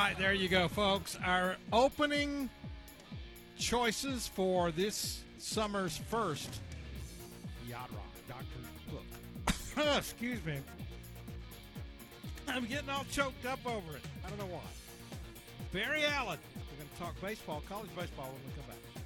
right, there you go, folks. Our opening choices for this summer's first Yacht Rock Doctor's Book. Excuse me. I'm getting all choked up over it. I don't know why. Barry Allen. We're going to talk baseball, college baseball when we come back.